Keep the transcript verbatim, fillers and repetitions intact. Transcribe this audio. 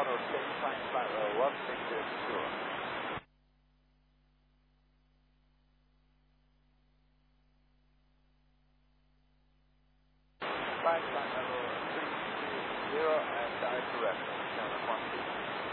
Okay, fine, fine. Uh, one thing is sure. Fine, fine. Hello, three zero and direct to reference.